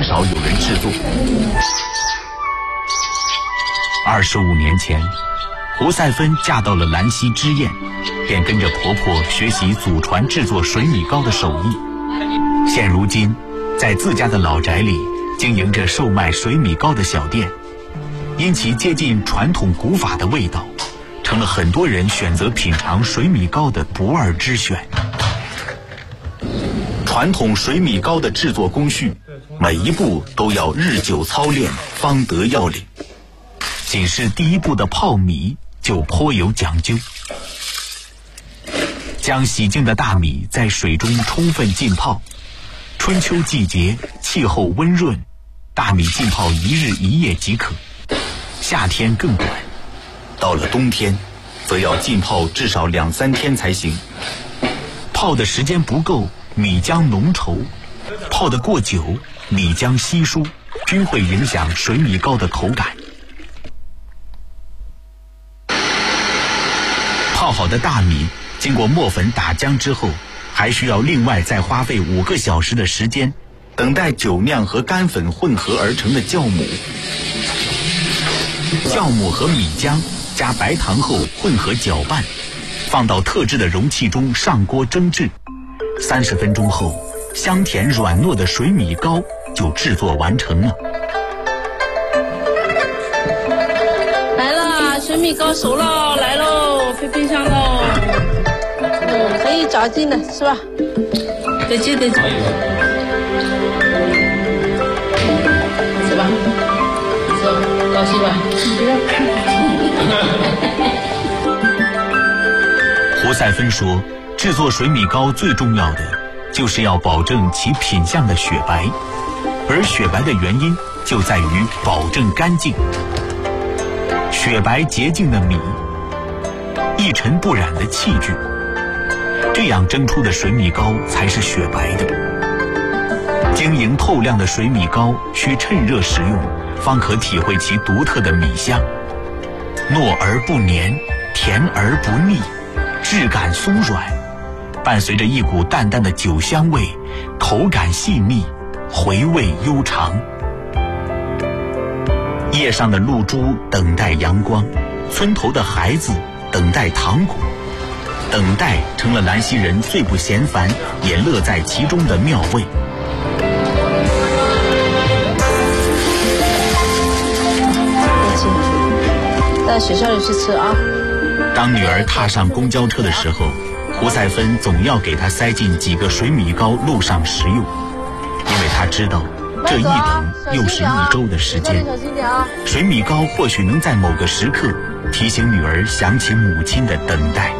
很少有人制作。25年前，胡赛芬嫁到了兰溪知县，便跟着婆婆学习祖传制作水米糕的手艺。现如今，在自家的老宅里经营着售卖水米糕的小店，因其接近传统古法的味道，成了很多人选择品尝水米糕的不二之选。传统水米糕的制作工序，每一步都要日久操练方得要领。仅是第一步的泡米就颇有讲究。将洗净的大米在水中充分浸泡，春秋季节气候温润，大米浸泡1日1夜即可，夏天更短，到了冬天则要浸泡至少2、3天才行。泡的时间不够，米浆浓稠；泡得过久，米浆稀疏，均会影响水米糕的口感。泡好的大米经过磨粉打浆之后，还需要另外再花费5个小时的时间，等待酒酿和干粉混合而成的酵母。酵母和米浆加白糖后混合搅拌，放到特制的容器中上锅蒸制。30分钟后，香甜软糯的水米糕就制作完成了。 来了，水米糕熟了，来喽，飞冰箱喽。可以炸进了，是吧？得接。是吧？高兴吧？不要看。 胡赛芬说，制作水米糕最重要的就是要保证其品相的雪白，而雪白的原因就在于保证干净。雪白洁净的米，一尘不染的器具，这样蒸出的水米糕才是雪白的。晶莹透亮的水米糕需趁热食用，方可体会其独特的米香，糯而不黏，甜而不腻，质感松软，伴随着一股淡淡的酒香味，口感细腻，回味悠长。叶上的露珠等待阳光，村头的孩子等待糖果，等待成了兰溪人最不嫌烦也乐在其中的妙味。 到学校里去吃啊。 当女儿踏上公交车的时候，胡赛芬总要给她塞进几个水米糕路上食用，因为她知道这一等又是1周的时间。水米糕或许能在某个时刻提醒女儿想起母亲的等待。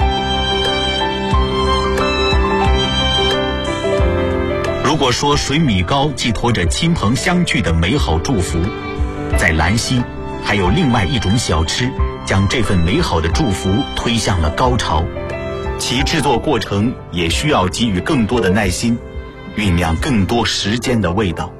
如果说水米糕寄托着亲朋相聚的美好祝福，在兰溪还有另外一种小吃将这份美好的祝福推向了高潮，其制作过程也需要给予更多的耐心，酝酿更多时间的味道。